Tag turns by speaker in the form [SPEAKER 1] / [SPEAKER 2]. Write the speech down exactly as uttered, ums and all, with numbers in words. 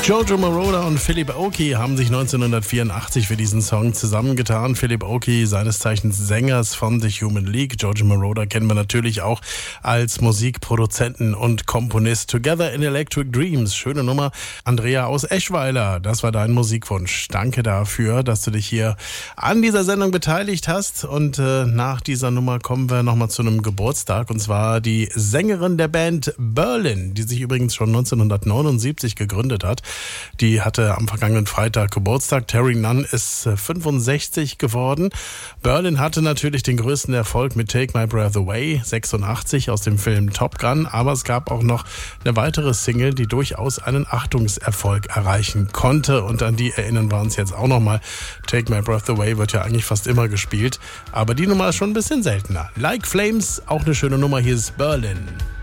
[SPEAKER 1] Giorgio Moroder und Philip Oakey haben sich neunzehnhundertvierundachtzig für diesen Song zusammengetan. Philip Oakey, seines Zeichens Sängers von The Human League. Giorgio Moroder kennen wir natürlich auch als Musikproduzenten und Komponist. Together in Electric Dreams, schöne Nummer. Andrea aus Eschweiler, das war dein Musikwunsch. Danke dafür, dass du dich hier an dieser Sendung beteiligt hast. Und äh, nach dieser Nummer kommen wir nochmal zu einem Geburtstag. Und zwar die Sängerin der Band Berlin, die sich übrigens schon neunzehnhundertneunundsiebzig gegründet hat. Die hatte am vergangenen Freitag Geburtstag. Terry Nunn ist fünfundsechzig geworden. Berlin hatte natürlich den größten Erfolg mit Take My Breath Away, sechsundachtzig, aus dem Film Top Gun. Aber es gab auch noch eine weitere Single, die durchaus einen Achtungserfolg erreichen konnte. Und an die erinnern wir uns jetzt auch nochmal. Take My Breath Away wird ja eigentlich fast immer gespielt. Aber die Nummer ist schon ein bisschen seltener. Like Flames, auch eine schöne Nummer. Hier ist Berlin.